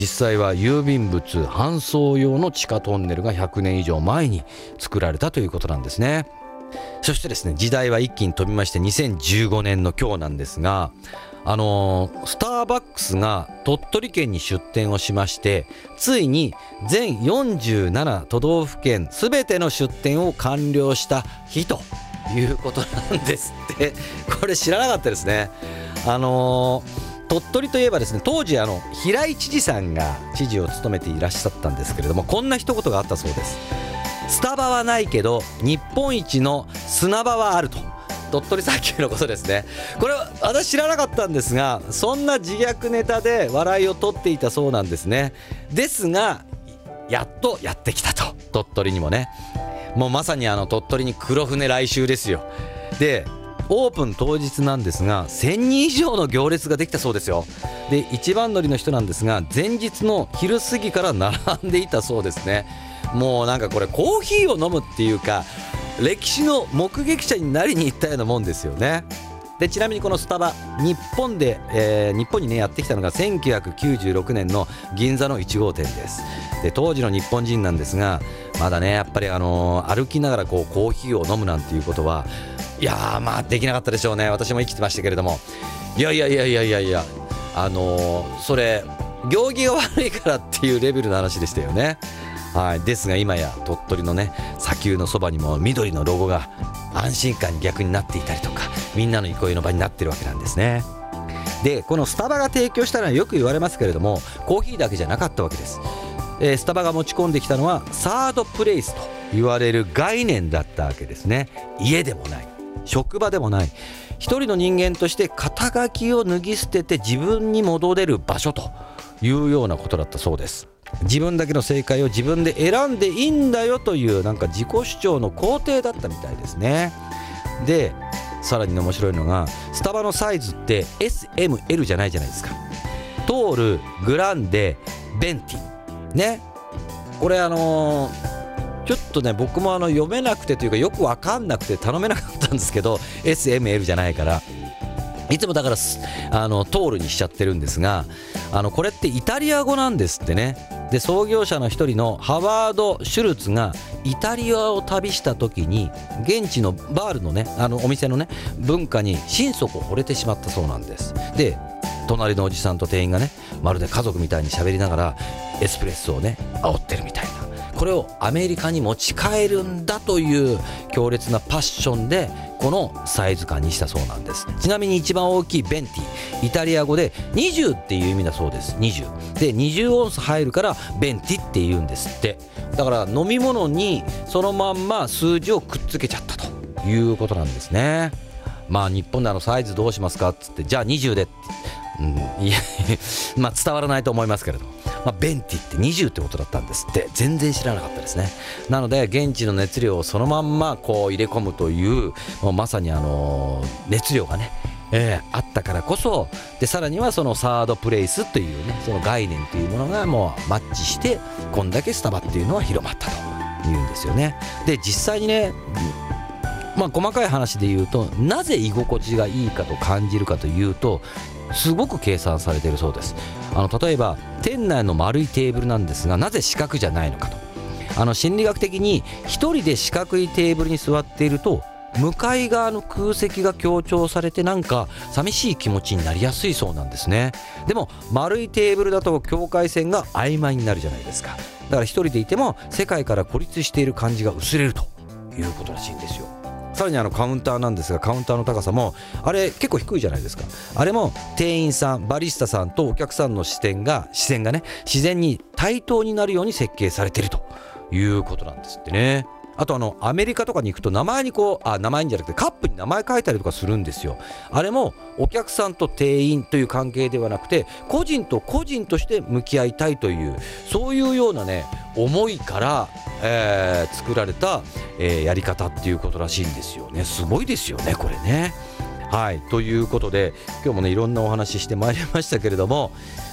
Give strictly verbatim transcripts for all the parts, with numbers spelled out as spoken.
実際は郵便物搬送用の地下トンネルがひゃくねん以上前に作られたということなんですね。そしてですね、時代は一気に飛びましてにせんじゅうごねんの今日なんですが、あのー、スターバックスが鳥取県に出店をしまして、ついに全よんじゅうなな都道府県すべての出店を完了した日ということなんですって。これ知らなかったですね。あのー、鳥取といえばですね、当時あの平井知事さんが知事を務めていらっしゃったんですけれども、こんな一言があったそうです。スタバはないけど日本一の砂場はあると。鳥取砂丘のことですね。これは私知らなかったんですが、そんな自虐ネタで笑いを取っていたそうなんですね。ですがやっとやってきたと、鳥取にもね。もうまさにあの鳥取に黒船来襲ですよ。でオープン当日なんですがせんにん以上の行列ができたそうですよ。で一番乗りの人なんですが、前日の昼過ぎから並んでいたそうですね。もうなんかこれコーヒーを飲むっていうか、歴史の目撃者になりに行ったようなもんですよね。でちなみにこのスタバ、日本で、えー、日本にねやってきたのがせんきゅうひゃくきゅうじゅうろくねんの銀座のいち号店です。で当時の日本人なんですが、まだねやっぱり、あのー、歩きながらこうコーヒーを飲むなんていうことは、いやーまあできなかったでしょうね。私も生きてましたけれども、いやいやいやいやいやいや、あのー、それ行儀が悪いからっていうレベルの話でしたよね。はい、ですが今や鳥取のね砂丘のそばにも緑のロゴが安心感に逆になっていたりとか、みんなの憩いの場になってるわけなんですね。でこのスタバが提供したのはよく言われますけれども、コーヒーだけじゃなかったわけです。えー、スタバが持ち込んできたのはサードプレイスと言われる概念だったわけですね。家でもない、職場でもない、一人の人間として肩書きを脱ぎ捨てて自分に戻れる場所というようなことだったそうです。自分だけの正解を自分で選んでいいんだよというなんか自己主張の肯定だったみたいですね。でさらに面白いのが、スタバのサイズって エスエムエル じゃないじゃないですか。トール、グランデ、ベンティね。これあのー、ちょっとね僕もあの読めなくてというかよく分かんなくて頼めなかったんですけど、 エスエムエル じゃないからいつもだからあのトールにしちゃってるんですが、あのこれってイタリア語なんですってね。で創業者の一人のハワード・シュルツがイタリアを旅した時に現地のバールのねあのお店のね文化に心底惚れてしまったそうなんです。で隣のおじさんと店員がねまるで家族みたいに喋りながらエスプレッソをね煽ってるみたいな、これをアメリカに持ち帰るんだという強烈なパッションでこのサイズ感にしたそうなんです。ちなみに一番大きいベンティ、イタリア語でにじゅうっていう意味だそうです。にじゅうでにじゅうオンス入るからベンティって言うんですって。だから飲み物にそのまんま数字をくっつけちゃったということなんですね。まあ日本であのサイズどうしますかっつって、じゃあにじゅうでって、うん、いやまあ伝わらないと思いますけれども、まあ、ベンティってにじゅうってことだったんですって。全然知らなかったですね。なので現地の熱量をそのまんまこう入れ込むという、もうまさにあの熱量がね、えー、あったからこそで、さらにはそのサードプレイスというねその概念というものがもうマッチして、こんだけスタバっていうのは広まったというんですよね。で実際にね、まあ細かい話で言うと、なぜ居心地がいいかと感じるかというと、すごく計算されているそうです。あの例えば店内の丸いテーブルなんですが、なぜ四角じゃないのかと。あの心理学的に一人で四角いテーブルに座っていると向かい側の空席が強調されて、なんか寂しい気持ちになりやすいそうなんですね。でも丸いテーブルだと境界線が曖昧になるじゃないですか。だから一人でいても世界から孤立している感じが薄れるということらしいんですよ。さらにあのカウンターなんですが、カウンターの高さもあれ結構低いじゃないですか。あれも店員さん、バリスタさんとお客さんの視点が視線がね自然に対等になるように設計されているということなんですってね。あとあのアメリカとかに行くと名前にこうあ名前にじゃなくてカップに名前書いたりとかするんですよ。あれもお客さんと店員という関係ではなくて、個人と個人として向き合いたいという、そういうようなね思いから、えー、作られた、えー、やり方っていうことらしいんですよね。すごいですよねこれね。はい、ということで今日もねいろんなお話ししてまいりましたけれども、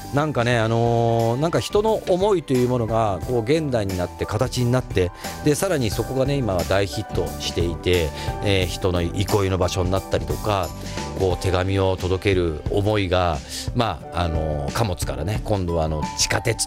なんかね、あのーなんか人の思いというものがこう現代になって形になって、でさらにそこがね今は大ヒットしていて、えー人の憩いの場所になったりとか、こう手紙を届ける思いが、まああのー貨物からね今度はあの地下鉄